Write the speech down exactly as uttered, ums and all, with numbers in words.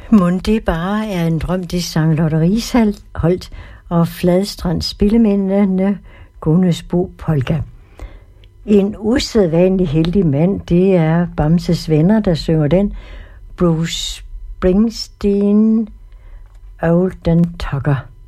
Mon det bare er en drøm, det sang Lotte Risholt og Fladstrand spillemændene Gunnesbo Polka. En usædvanlig heldig mand, det er Bamses Venner, der synger den. Bruce Springsteen, Old and Tucker.